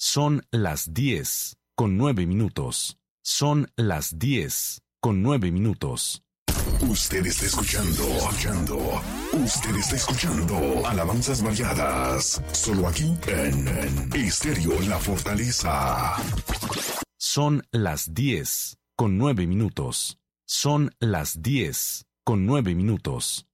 Son las 10:09. Son las 10:09. Usted está escuchando. Usted está escuchando Alabanzas Variadas. Solo aquí en Estéreo La Fortaleza. Son las 10:09. Son las 10:09.